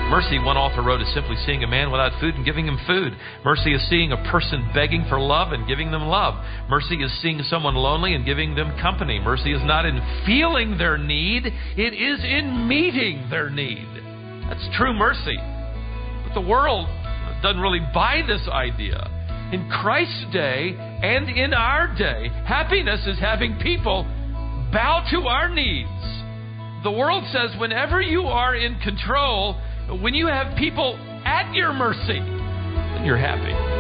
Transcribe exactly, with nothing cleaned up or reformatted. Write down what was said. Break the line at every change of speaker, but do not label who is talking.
Mercy, one author wrote, is simply seeing a man without food and giving him food. Mercy is seeing a person begging for love and giving them love. Mercy is seeing someone lonely and giving them company. Mercy is not in feeling their need. It is in meeting their need. That's true mercy. But the world doesn't really buy this idea. In Christ's day and in our day, happiness is having people bow to our needs. The world says whenever you are in control, when you have people at your mercy, then you're happy.